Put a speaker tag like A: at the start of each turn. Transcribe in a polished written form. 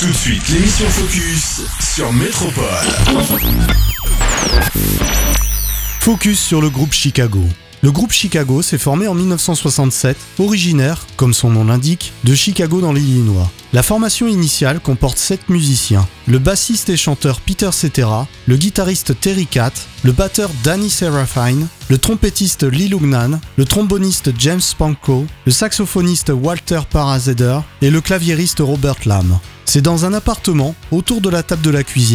A: Tout de suite, l'émission Focus sur Métropole.
B: Focus sur le groupe Chicago. Le groupe Chicago s'est formé en 1967, originaire, comme son nom l'indique, de Chicago dans l'Illinois. La formation initiale comporte 7 musiciens. Le bassiste et chanteur Peter Cetera, le guitariste Terry Kath, le batteur Danny Serafine, le trompettiste Lee Lugnan, le tromboniste James Spanko, le saxophoniste Walter Parazeder et le claviériste Robert Lamb. C'est dans un appartement, autour de la table de la cuisine,